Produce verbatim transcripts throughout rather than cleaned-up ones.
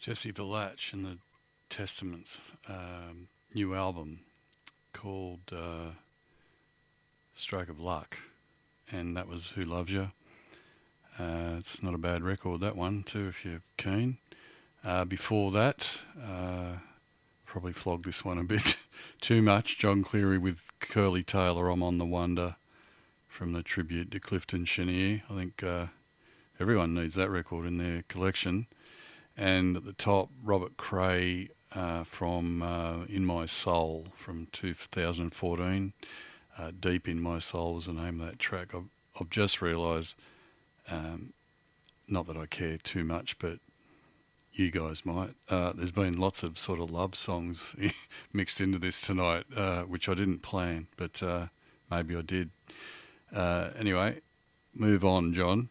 Jesse Valach and the Testaments um, new album called uh, Stroke of Luck, and that was Who Loves You. Uh, it's not a bad record, that one, too, if you're keen. Uh, before that, uh, probably flogged this one a bit too much. John Cleary with Curly Taylor, I'm on the Wonder, from the tribute to Clifton Chenier. I think uh, everyone needs that record in their collection. And at the top, Robert Cray uh, from uh, In My Soul from two thousand fourteen. Uh, Deep in My Soul was the name of that track. I've, I've just realised, um, not that I care too much, but you guys might. Uh, there's been lots of sort of love songs mixed into this tonight, uh, which I didn't plan, but uh, maybe I did. Uh, anyway, move on, John.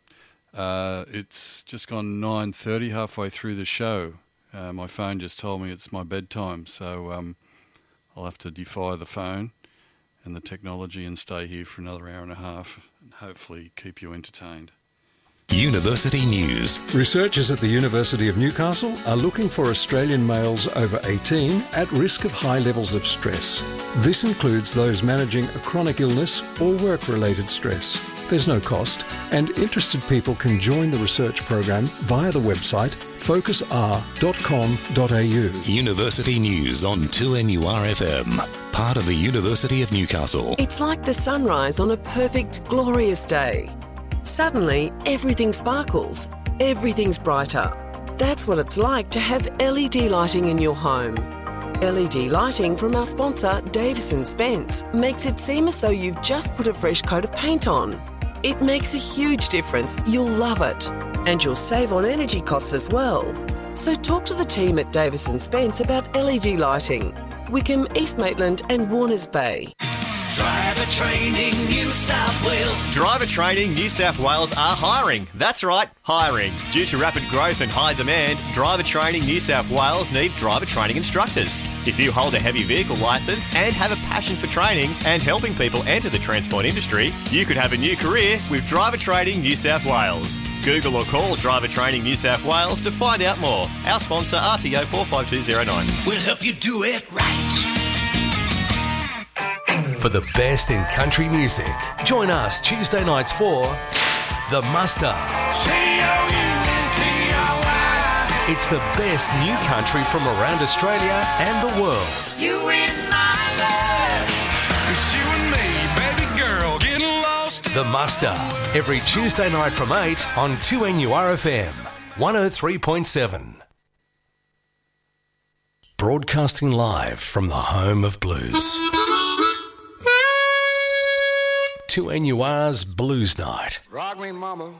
Uh, it's just gone nine thirty, halfway through the show. Uh, my phone just told me it's my bedtime, so um, I'll have to defy the phone and the technology and stay here for another hour and a half and hopefully keep you entertained. University News. Researchers at the University of Newcastle are looking for Australian males over eighteen at risk of high levels of stress. This includes those managing a chronic illness or work-related stress. There's no cost, and interested people can join the research program via the website focus r dot com dot a u. University News on two N U R F M, part of the University of Newcastle. It's like the sunrise on a perfect, glorious day. Suddenly, everything sparkles, everything's brighter. That's what it's like to have L E D lighting in your home. L E D lighting from our sponsor, Davis and Spence, makes it seem as though you've just put a fresh coat of paint on. It makes a huge difference. You'll love it. And you'll save on energy costs as well. So talk to the team at Davis and Spence about L E D lighting. Wickham, East Maitland and Warners Bay. Driver Training New South Wales. Driver Training New South Wales are hiring. That's right, hiring. Due to rapid growth and high demand, Driver Training New South Wales need driver training instructors. If you hold a heavy vehicle licence and have a passion for training and helping people enter the transport industry, you could have a new career with Driver Training New South Wales. Google or call Driver Training New South Wales to find out more. Our sponsor, R T O four five two zero nine. We'll help you do it right. For the best in country music, join us Tuesday nights for The Muster. It's the best new country from around Australia and the world. You in my life. It's you and me, baby girl, getting lost. The Muster, every Tuesday night from eight on two N U R F M, one oh three point seven. Broadcasting live from the home of blues. two N U R's Blues Night. Rock me, mama.